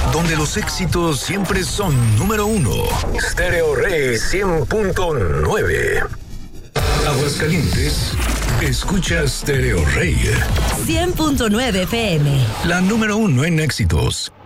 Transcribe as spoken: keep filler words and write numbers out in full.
donde los éxitos siempre son número uno. Stereo Rey cien punto nueve. Aguascalientes, escucha Stereo Rey cien punto nueve F M. La número uno en éxitos.